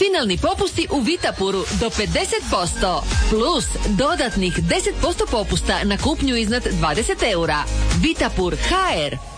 Finalni popusti u Vitapuru do 50%. Plus dodatnih 10% popusta na kupnju iznad 20 eura. Vitapur HR.